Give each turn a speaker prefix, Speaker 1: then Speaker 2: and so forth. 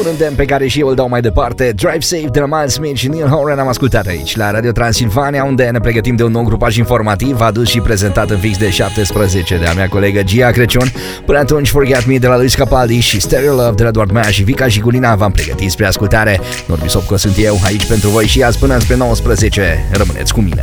Speaker 1: Un îndemn pe care și eu îl dau mai departe. Drive Safe de la Miles Smith și Neil Horan am ascultat aici la Radio Transilvania, unde ne pregătim de un nou grupaj informativ adus și prezentat în fix de 17 de a mea colegă Gia Crăciun. Până atunci, Forget Me de la Luis Capaldi și Stereo Love de la Eduard Mea și Vica și Gulina v-am pregătit spre ascultare. Norbi Sopco sunt eu aici pentru voi și azi până spre 19. Rămâneți cu mine.